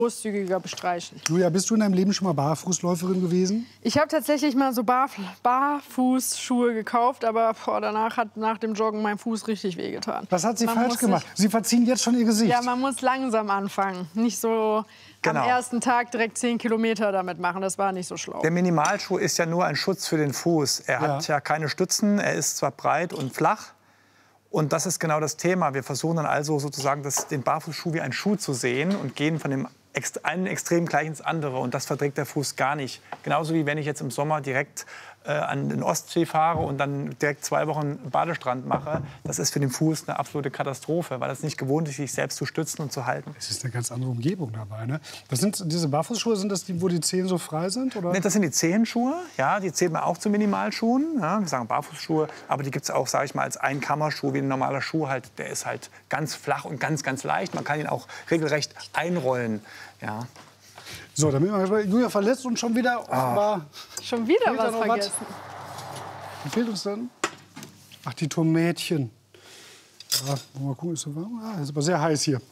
großzügiger bestreichen. Julia, bist du in deinem Leben schon mal Barfußläuferin gewesen? Ich habe tatsächlich mal so Barfußschuhe gekauft, aber danach hat nach dem Joggen mein Fuß richtig wehgetan. Was hat sie falsch gemacht? Sie verziehen jetzt schon ihr Gesicht. Ja, man muss langsam anfangen. Nicht so am ersten Tag direkt 10 Kilometer damit machen. Das war nicht so schlau. Der Minimalschuh ist ja nur ein Schutz für den Fuß. Er hat ja keine Stützen, er ist zwar breit und flach. Und das ist genau das Thema. Wir versuchen dann also sozusagen den Barfußschuh wie einen Schuh zu sehen und gehen von dem einen Extrem gleich ins andere. Und das verträgt der Fuß gar nicht. Genauso wie wenn ich jetzt im Sommer direkt an den Ostsee fahre und dann direkt 2 Wochen Badestrand mache. Das ist für den Fuß eine absolute Katastrophe, weil das nicht gewohnt ist, sich selbst zu stützen und zu halten. Es ist eine ganz andere Umgebung dabei, ne? Was sind diese Barfußschuhe? Sind das die, wo die Zehen so frei sind? Oder? Nee, das sind die Zehenschuhe. Ja, die zählen wir auch zu Minimalschuhen. Ja, wir sagen Barfußschuhe. Aber die gibt es auch, sage ich mal, als Einkammerschuh, wie ein normaler Schuh halt. Der ist halt ganz flach und ganz, ganz leicht. Man kann ihn auch regelrecht einrollen. Ja. So, damit man Julia verletzt und schon wieder offenbar. Schon wieder was vergessen. Was fehlt uns dann? Ach, die Tomätchen. Ja, mal gucken, ist so warm? Ah, ist aber sehr heiß hier.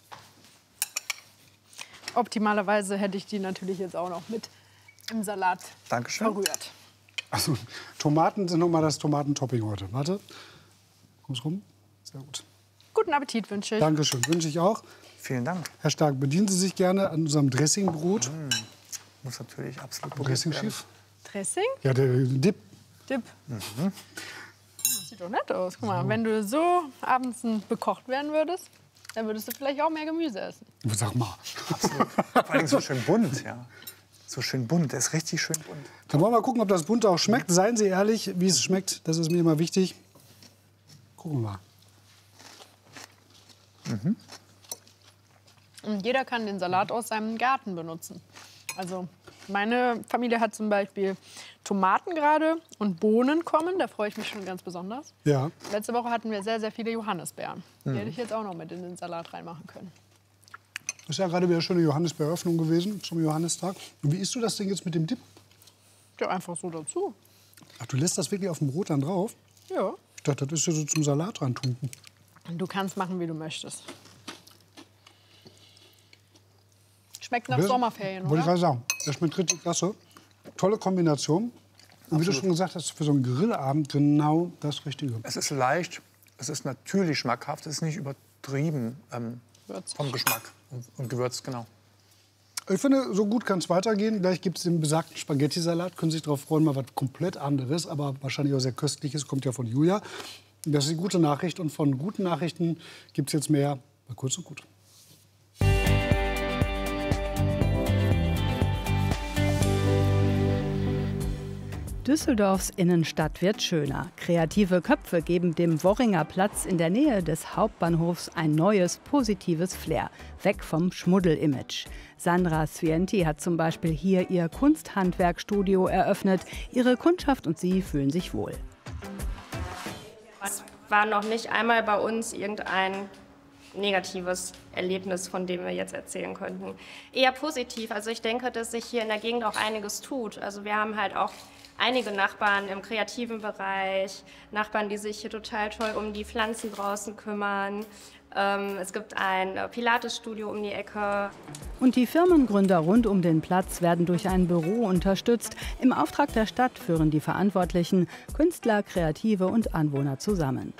Optimalerweise hätte ich die natürlich jetzt auch noch mit im Salat verrührt. Also, Tomaten sind noch mal das Tomatentopping heute. Warte. Kommst rum? Sehr gut. Guten Appetit wünsche ich. Dankeschön, wünsche ich auch. Vielen Dank. Herr Stark, bedienen Sie sich gerne an unserem Dressingbrot. Muss natürlich absolut Dressingschiff. Dressing? Ja, der Dip. Dip. Das sieht doch nett aus. Guck mal, wenn du so abends bekocht werden würdest, dann würdest du vielleicht auch mehr Gemüse essen. Sag mal. Absolut. Vor allem so schön bunt, ja. So schön bunt, der ist richtig schön bunt. Dann wollen wir mal gucken, ob das Bunte auch schmeckt. Seien Sie ehrlich, wie es schmeckt. Das ist mir immer wichtig. Gucken wir mal. Und jeder kann den Salat aus seinem Garten benutzen. Also meine Familie hat zum Beispiel Tomaten gerade und Bohnen kommen. Da freue ich mich schon ganz besonders. Ja. Letzte Woche hatten wir sehr, sehr viele Johannisbeeren. Die hätte ich jetzt auch noch mit in den Salat reinmachen können. Das ist ja gerade wieder eine schöne Johannisbeeröffnung gewesen zum Johannistag. Und wie isst du das Ding jetzt mit dem Dip? Ja, einfach so dazu. Ach, du lässt das wirklich auf dem Brot dann drauf? Ja. Ich dachte, das ist ja so zum Salat reintunken. Du kannst machen, wie du möchtest. Schmeckt nach Sommerferien, Wollte ich oder? gerade sagen. Das schmeckt richtig klasse. Tolle Kombination. Und wie du schon gesagt hast, für so einen Grillabend genau das Richtige. Es ist leicht, es ist natürlich schmackhaft, es ist nicht übertrieben vom Geschmack und gewürzt, genau. Ich finde, so gut kann es weitergehen. Gleich gibt es den besagten Spaghetti-Salat. Können Sie sich darauf freuen, mal was komplett anderes, aber wahrscheinlich auch sehr Köstliches. Kommt ja von Julia. Das ist die gute Nachricht. Und von guten Nachrichten gibt es jetzt mehr bei Kurz und Gut. Düsseldorfs Innenstadt wird schöner. Kreative Köpfe geben dem Worringer Platz in der Nähe des Hauptbahnhofs ein neues, positives Flair. Weg vom Schmuddel-Image. Sandra Svienti hat zum Beispiel hier ihr Kunsthandwerkstudio eröffnet. Ihre Kundschaft und sie fühlen sich wohl. Es war noch nicht einmal bei uns irgendein negatives Erlebnis, von dem wir jetzt erzählen könnten. Eher positiv. Also ich denke, dass sich hier in der Gegend auch einiges tut. Also wir haben halt auch einige Nachbarn im kreativen Bereich, Nachbarn, die sich hier total toll um die Pflanzen draußen kümmern. Es gibt ein Pilates-Studio um die Ecke. Und die Firmengründer rund um den Platz werden durch ein Büro unterstützt. Im Auftrag der Stadt führen die Verantwortlichen Künstler, Kreative und Anwohner zusammen.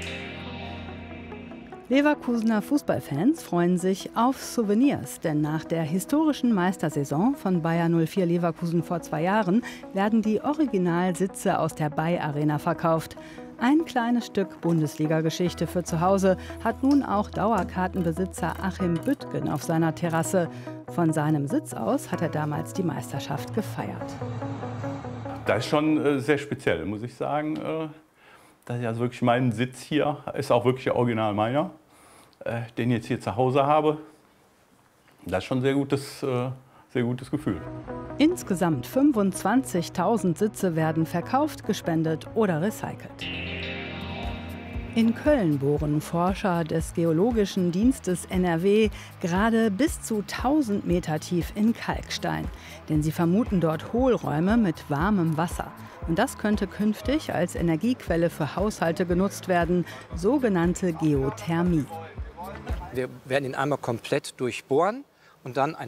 Leverkusener Fußballfans freuen sich auf Souvenirs, denn nach der historischen Meistersaison von Bayer 04 Leverkusen vor 2 Jahren werden die Originalsitze aus der Bay Arena verkauft. Ein kleines Stück Bundesliga-Geschichte für zu Hause hat nun auch Dauerkartenbesitzer Achim Büttgen auf seiner Terrasse. Von seinem Sitz aus hat er damals die Meisterschaft gefeiert. Das ist schon sehr speziell, muss ich sagen. Das ist also wirklich mein Sitz hier, ist auch wirklich original meiner, den ich jetzt hier zu Hause habe. Das ist schon ein sehr gutes Gefühl. Insgesamt 25.000 Sitze werden verkauft, gespendet oder recycelt. In Köln bohren Forscher des Geologischen Dienstes NRW gerade bis zu 1000 Meter tief in Kalkstein. Denn sie vermuten dort Hohlräume mit warmem Wasser. Und das könnte künftig als Energiequelle für Haushalte genutzt werden, sogenannte Geothermie. Wir werden ihn einmal komplett durchbohren und dann ein